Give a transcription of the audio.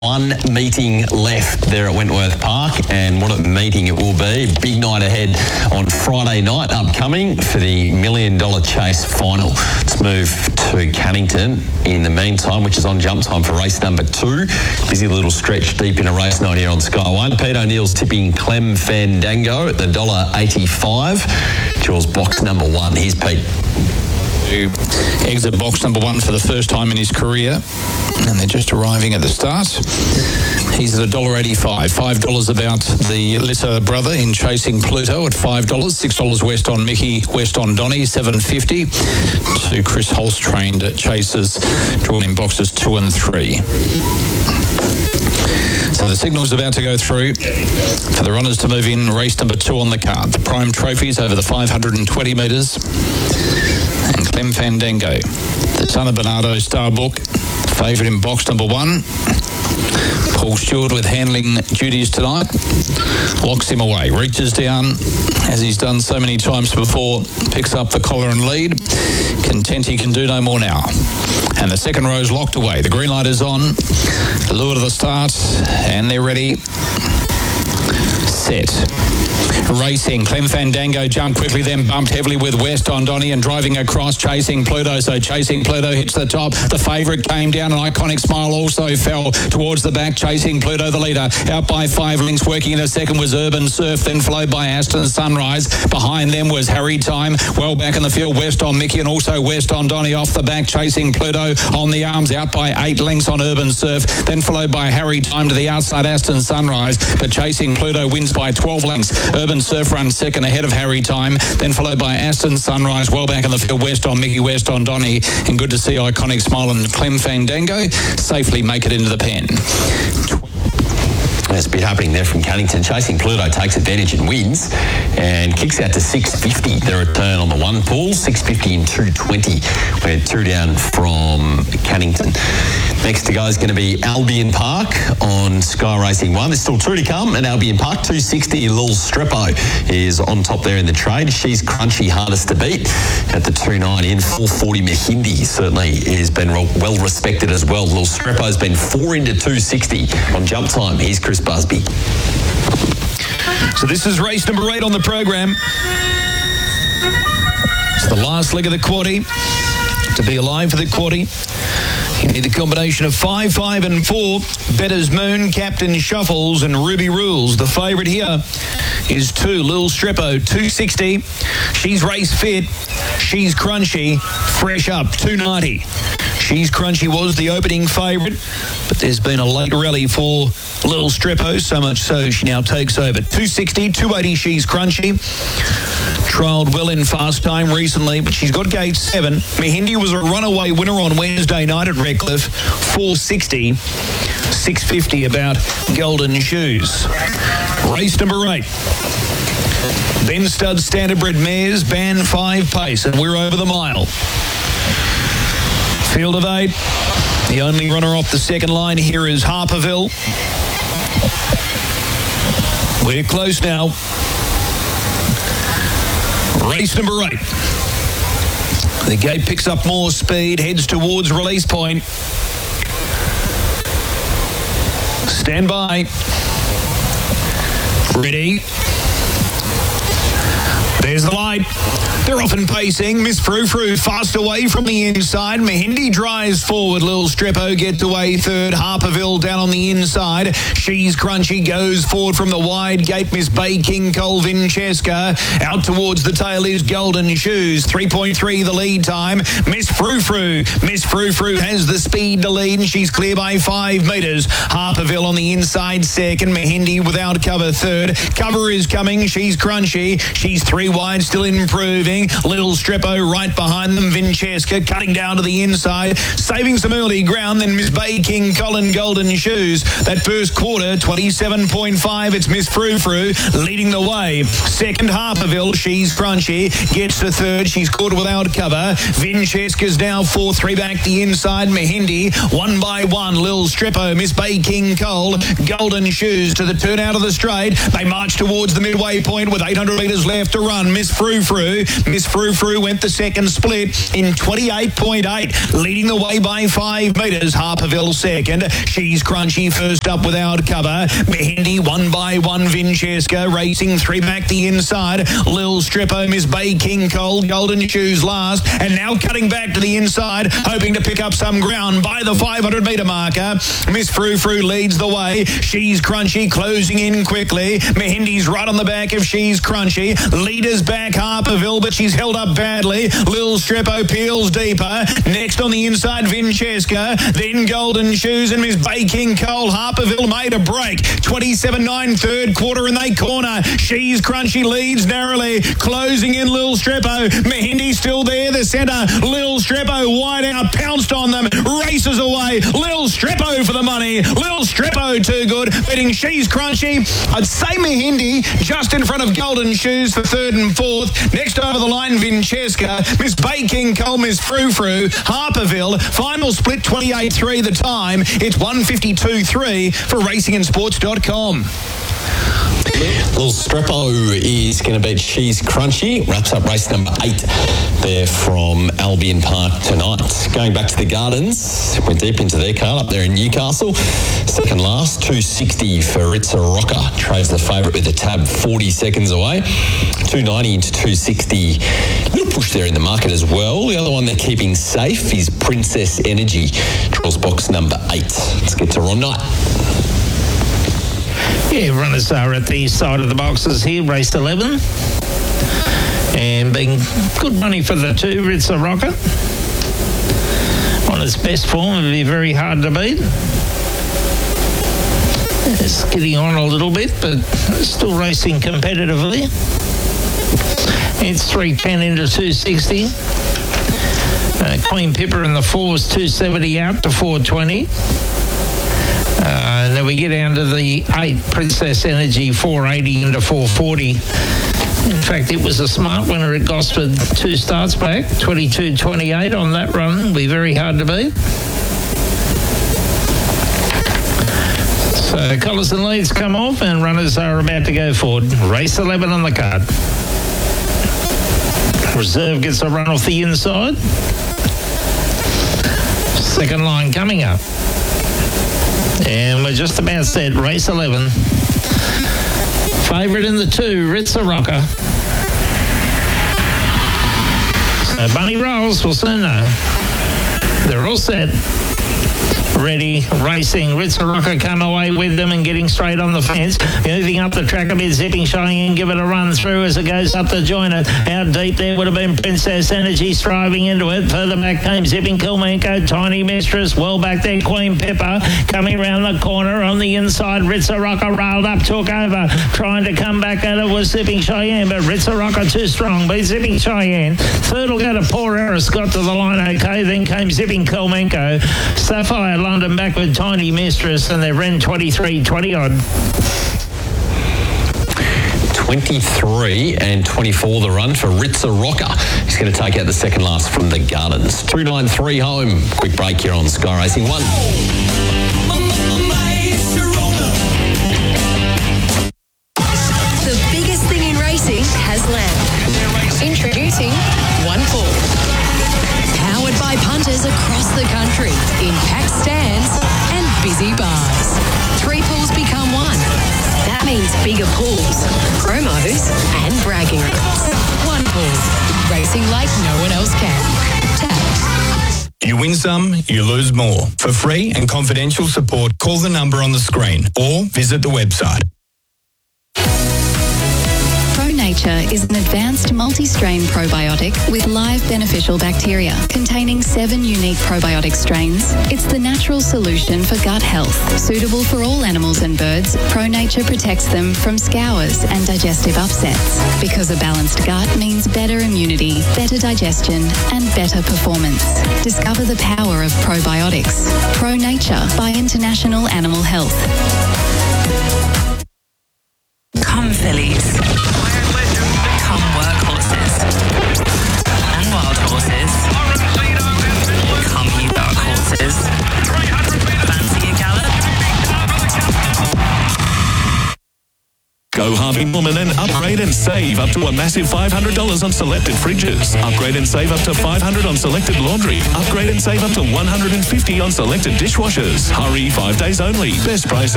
One meeting left there at Wentworth Park, and what a meeting it will be. Big night ahead on Friday night upcoming for the $1 Million Chase final. Let's move to Cannington in the meantime, which is on jump time for race number 2. Busy little stretch deep in a race night here on Sky One. Pete O'Neill's tipping Clem Fandango at the $1.85. Jaws box number 1. Here's Pete. Exit box number 1 for the first time in his career, and they're just arriving at the start. He's at $1.85. $5 about the Lisser brother in Chasing Pluto at $5. $6 West on Mickey, West on Donny, $7.50. To Chris Holst trained chasers drawn in boxes 2 and 3. So the signal's about to go through for the runners to move in. Race number 2 on the card. The Prime Trophies over the 520 metres. And Clem Fandango, the son of Bernardo Starbuck, favourite in box number 1. Paul Stewart with handling duties tonight. Locks him away, reaches down, as he's done so many times before, picks up the collar and lead. Content he can do no more now. And the second row's locked away. The green light is on. Lure to the start, and they're ready. Set. Racing. Clem Fandango jumped quickly, then bumped heavily with West on Donny and driving across Chasing Pluto. So Chasing Pluto hits the top. The favourite came down. An Iconic Smile also fell towards the back. Chasing Pluto, the leader, out by 5 lengths. Working in a second was Urban Surf, then followed by Aston Sunrise. Behind them was Harry Time. Well back in the field, West on Mickey and also West on Donny off the back. Chasing Pluto on the arms, out by 8 lengths on Urban Surf, then followed by Harry Time to the outside, Aston Sunrise. But Chasing Pluto wins by 12 lengths. Urban Surf runs second ahead of Harry Time, then followed by Aston Sunrise. Well back in the field, West on Mickey, West on Donny, and good to see Iconic Smile and Clem Fandango safely make it into the pen. There's a bit happening there from Cannington. Chasing Pluto takes advantage and wins and kicks out to $6.50. The return on the 1 pool, $6.50 and $2.20. We're 2 down from Cannington. Next to go is going to be Albion Park on Sky Racing 1. There's still 2 to come, and Albion Park, $2.60. Lil Strepo is on top there in the trade. She's crunchy, hardest to beat at the $2.90 in. $4.40 Mahindi certainly has been well respected as well. Lil Strepo's been 4 into $2.60 on jump time. Here's Chris Busby. So this is race number 8 on the program. It's the last leg of the quaddie. To be alive for the quaddie, you need the combination of 5, 5 and 4. Better's Moon, Captain Shuffles and Ruby Rules. The favourite here is 2, Lil Strepo, $2.60. She's race fit. She's crunchy. Fresh up, $2.90. She's Crunchy was the opening favourite, but there's been a late rally for Lil Strepo, so much so she now takes over. $2.60, $2.80 She's Crunchy. Trialled well in fast time recently, but she's got gate 7. Mahindi was a runaway winner on Wednesday night at Redcliffe, $4.60. $6.50 about Golden Shoes. Race number 8. Ben Stud Standardbred Mares, Band 5 pace, and we're over the mile. Field of 8. The only runner off the second line here is Harperville. We're close now. Race number 8. The gate picks up more speed, heads towards release point. Stand by. Ready. There's the light. They're off and pacing. Miss Frou Frou fast away from the inside. Mahindi drives forward. Lil Strepo gets away third. Harperville down on the inside. She's Crunchy goes forward from the wide gate. Miss Bay King Cole Vinchesca. Out towards the tail is Golden Shoes. 3.3 the lead time. Miss Frou Frou. Miss Frou Frou has the speed to lead, and she's clear by 5 metres. Harperville on the inside second. Mahindi without cover third. Cover is coming. She's Crunchy. She's 3 wide, still improving. Little Strepo right behind them. Vinchesca cutting down to the inside, saving some early ground. Then Miss Bay King Colin Golden Shoes. That first quarter, 27.5. It's Miss Frou Frou leading the way. Second, Harperville. She's Crunchy gets to third. She's caught without cover. Vinchesca's now 4-3 back the inside. Mahindi 1 by 1. Lil Strepo, Miss Bay King Cole, Golden Shoes to the turn out of the straight. They march towards the midway point with 800 metres left to run. run, Miss Frou Frou. Miss Frou Frou went the second split in 28.8, leading the way by 5 metres. Harperville second. She's Crunchy first up without cover. Mehendi 1 by 1. Vinchesca racing 3 back the inside. Lil Strippo, Miss Bay King Cole, Golden Shoes last, and now cutting back to the inside, hoping to pick up some ground by the 500 metre marker. Miss Frou Frou leads the way. She's Crunchy closing in quickly. Mehendi's right on the back of She's Crunchy. Leaders back Harperville, but she's held up badly. Lil Strippo peels deeper. Next on the inside, Vinchesca. Then Golden Shoes and Miss Bay King Cole. Harperville made a break. 27.9 third quarter and they corner. She's Crunchy leads narrowly. Closing in Lil Strippo. Mehendi's still there. The centre. Lil Strippo wide out. Pounced on them. Races away. Lil Strippo for the money. Lil Strippo too good. Beating She's Crunchy. I'd say Mehendi just in front of Golden Shoes for third and fourth. Next over the line, Vinchesca. Miss Bay King Cole, Miss Frou Frou. Harperville. Final split 28.3 the time. It's 152.3 for racingandsports.com. Lil Strippo is going to beat She's Crunchy. Wraps up race number 8 there from Albion Park tonight. Going back to the Gardens, we're deep into their card up there in Newcastle. Second last, 260 for Ritza Rocker. Trades the favourite with a tab 40 seconds away. 290 into 260. A little push there in the market as well. The other one they're keeping safe is Princess Energy. Draws box number 8. Let's get to Ron Knight. Yeah, runners are at the side of the boxes here, race 11. And being good money for the 2, Ritza Rocker. On its best form, it'll be very hard to beat. It's getting on a little bit, but still racing competitively. It's 310 into 260. Queen Pippa in the 4's 270 out to 420. And then we get down to the 8, Princess Energy, 480 into 440. In fact, it was a smart winner at Gosford 2 starts back, 22.28 on that run. It'll be very hard to beat. So colours and leads come off and runners are about to go forward. Race 11 on the card. Reserve gets a run off the inside. Second line coming up. And we're just about set. Race 11. Favourite in the 2, Ritza Rocker. So Bunny rolls, we'll soon know. They're all set. Ready, racing. Ritza Rocker come away with them and getting straight on the fence. Moving up the track a bit, Zipping Cheyenne, give it a run through as it goes up the joiner. Out deep there would have been Princess Energy striving into it. Further back came Zipping Kilmenko, Tiny Mistress. Well back there, Queen Pippa. Coming round the corner on the inside, Ritza Rocker railed up, took over. Trying to come back at it was Zipping Cheyenne, but Ritza Rocker too strong. Beat Zipping Cheyenne. Third will go to Poor Eris, got to the line okay. Then came Zipping Kilmenko. Sapphire London back with Tiny Mistress, and they ran 23.20 odd. 23 and 24 the run for Ritza Rocker. He's going to take out the second last from the Gardens. 293 home. Quick break here on Sky Racing 1. The biggest thing in racing has landed. Introducing One Pool. Powered by punters across the country in packed stands and busy bars. 3 pools become 1. That means bigger pools, promos and bragging rights. One Pool. Racing like no one else can. Tap. You win some, you lose more. For free and confidential support, call the number on the screen or visit the website. ProNature is an advanced multi-strain probiotic with live beneficial bacteria containing 7 unique probiotic strains. It's the natural solution for gut health. Suitable for all animals and birds, ProNature protects them from scours and digestive upsets. Because a balanced gut means better immunity, better digestion and better performance. Discover the power of probiotics. ProNature by International Animal Health. Come Fillies. Come workhorses. And wild horses. Come you dark horses. Fancy a gallop? Go Harvey Norman and upgrade and save up to a massive $500 on selected fridges. Upgrade and save up to $500 on selected laundry. Upgrade and save up to $150 on selected dishwashers. Hurry, 5 days only. Best prices.